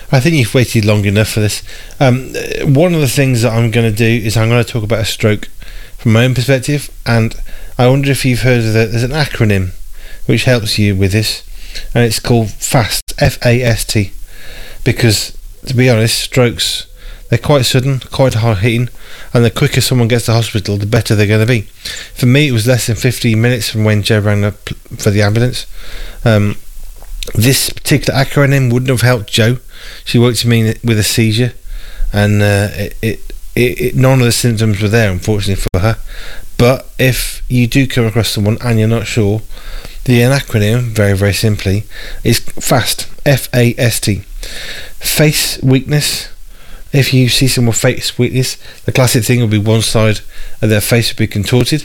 I think you've waited long enough for this. One of the things that I'm going to do is I'm going to talk about a stroke from my own perspective, and I wonder if you've heard of there's an acronym which helps you with this, and it's called FAST, F-A-S-T, because, to be honest, strokes, they're quite sudden, quite hard hitting, and the quicker someone gets to hospital, the better they're going to be. For me, it was less than 15 minutes from when Joe rang up for the ambulance. This particular acronym wouldn't have helped Joe. She woke to me with a seizure, and none of the symptoms were there, unfortunately for her. But if you do come across someone and you're not sure, the acronym, very, very simply, is FAST, F-A-S-T. Face weakness. If you see someone with face weakness, the classic thing will be one side of their face will be contorted.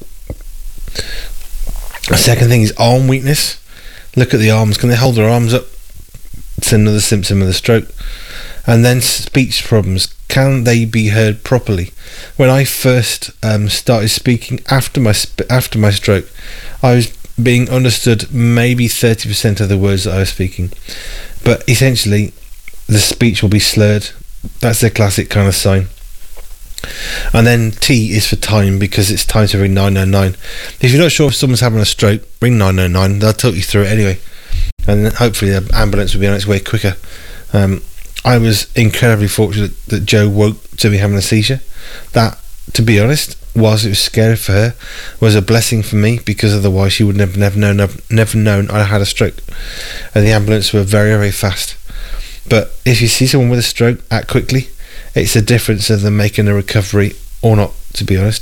The second thing is arm weakness. Look at the arms. Can they hold their arms up? It's another symptom of the stroke. And then speech problems. Can they be heard properly? When I first started speaking after my stroke, I was being understood maybe 30% of the words that I was speaking. But essentially, the speech will be slurred. That's the classic kind of sign. And then T is for time, because it's time to ring 999. If you're not sure if someone's having a stroke, ring 999. They'll talk you through it anyway, and then hopefully the ambulance will be on its way quicker. I was incredibly fortunate that Joe woke to me having a seizure. That, to be honest, whilst it was scary for her, was a blessing for me, because otherwise she would never known I had a stroke. And the ambulance were very, very fast. But if you see someone with a stroke, act quickly. It's a difference of them making a recovery or not, to be honest.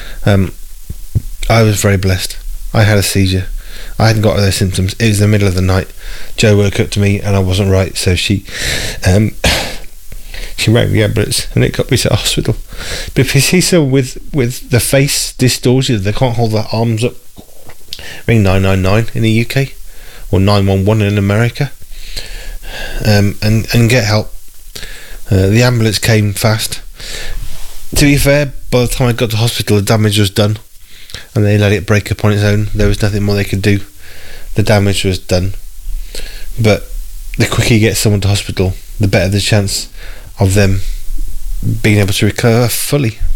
I was very blessed. I had a seizure. I hadn't got those symptoms. It was the middle of the night. Joe woke up to me and I wasn't right, so she rang the ambulance and it got me to the hospital. But if you see someone with the face distorted, they can't hold their arms up, ring 999 in the UK or 911 in America, and get help. The ambulance came fast. To be fair, by the time I got to hospital, the damage was done, and they let it break up on its own. There was nothing more they could do. The damage was done. But the quicker you get someone to hospital, the better the chance of them being able to recover fully.